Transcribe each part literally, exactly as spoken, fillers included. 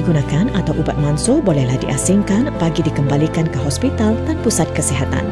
digunakan atau ubat mansuh bolehlah diasingkan bagi dikembalikan ke hospital dan pusat kesihatan.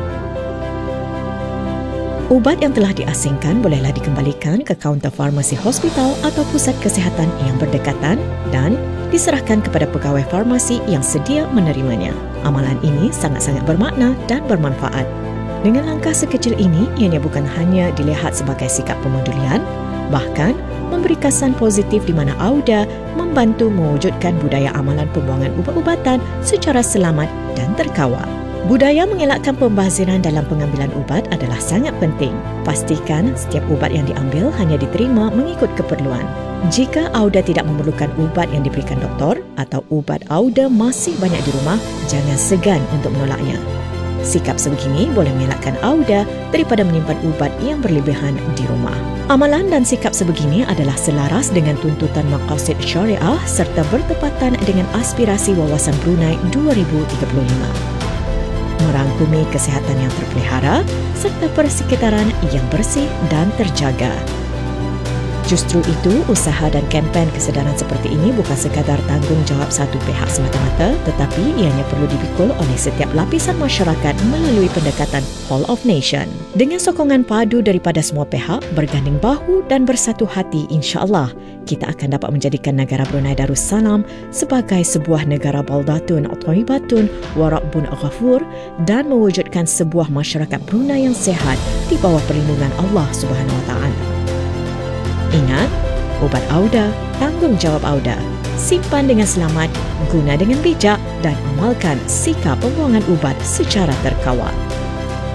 Ubat yang telah diasingkan bolehlah dikembalikan ke kaunter farmasi hospital atau pusat kesihatan yang berdekatan dan diserahkan kepada pegawai farmasi yang sedia menerimanya. Amalan ini sangat-sangat bermakna dan bermanfaat. Dengan langkah sekecil ini, ianya bukan hanya dilihat sebagai sikap pemedulian, bahkan memberi kesan positif di mana AUDA membantu mewujudkan budaya amalan pembuangan ubat-ubatan secara selamat dan terkawal. Budaya mengelakkan pembaziran dalam pengambilan ubat adalah sangat penting. Pastikan setiap ubat yang diambil hanya diterima mengikut keperluan. Jika AUDA tidak memerlukan ubat yang diberikan doktor atau ubat AUDA masih banyak di rumah, jangan segan untuk menolaknya. Sikap sebegini boleh mengelakkan AUDA daripada menyimpan ubat yang berlebihan di rumah. Amalan dan sikap sebegini adalah selaras dengan tuntutan maqasid syariah serta bertepatan dengan aspirasi Wawasan Brunei dua ribu tiga puluh lima. Merangkumi kesihatan yang terpelihara serta persekitaran yang bersih dan terjaga. Justru itu, usaha dan kempen kesedaran seperti ini bukan sekadar tanggungjawab satu pihak semata-mata, tetapi ianya perlu dipikul oleh setiap lapisan masyarakat melalui pendekatan Whole of Nation. Dengan sokongan padu daripada semua pihak, berganding bahu dan bersatu hati, insya-Allah, kita akan dapat menjadikan negara Brunei Darussalam sebagai sebuah negara baldatun thayyibatun wa rabbun ghafur dan mewujudkan sebuah masyarakat Brunei yang sehat di bawah perlindungan Allah Subhanahu Wa Taala. Ingat, ubat AUDA, tanggungjawab AUDA. Simpan dengan selamat, guna dengan bijak dan amalkan sikap pembuangan ubat secara terkawal.